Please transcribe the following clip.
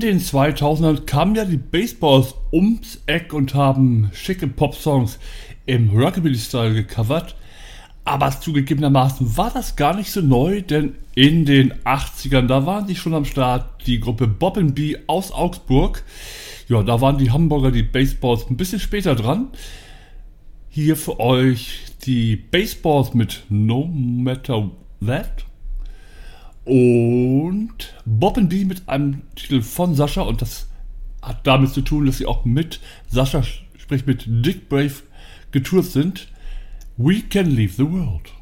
den 2000ern kamen ja die Baseballs ums Eck und haben schicke Pop-Songs im Rockabilly-Style gecovert. Aber zugegebenermaßen war das gar nicht so neu, denn in den 80ern, da waren die schon am Start, die Gruppe Bob & B aus Augsburg. Ja, da waren die Hamburger, die Baseballs, ein bisschen später dran. Hier für euch die Baseballs mit No Matter That. Und Bob & B mit einem Titel von Sascha, und das hat damit zu tun, dass sie auch mit Sascha, sprich mit Dick Brave, getourt sind. We Can Leave the World.